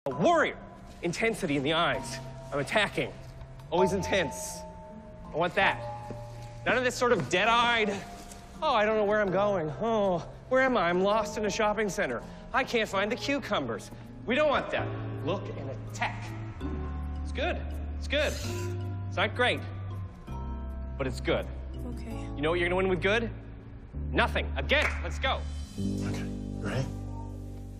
A warrior. Intensity in the eyes. I'm attacking. Always intense. I want that. None of this sort of dead-eyed, oh, I don't know where I'm going. Oh, where am I? I'm lost in a shopping center. I can't find the cucumbers. We don't want that. Look and attack. It's good. It's good. It's not great, but it's good. Okay. You know what you're gonna win with good? Nothing. Again, let's go. Okay, ready?